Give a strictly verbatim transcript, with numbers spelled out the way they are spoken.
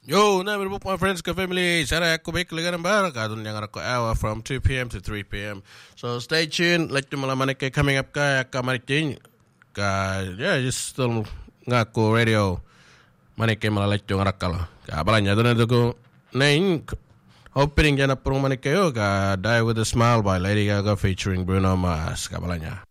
Yo, never book my friends ka family. Sana ako balik lagi ng bar. Kadun yang ako hour from two p.m. to three p.m. So stay tuned. Like yung malaman kay coming up ka kamaritin. Ka yeah, just still ngako radio. Manik kay malalait yung rakal. Ka balanya doon na ko nain opening dyan na purong manik kayo ka Die With A Smile by Lady Gaga featuring Bruno Mars. Ka balanya.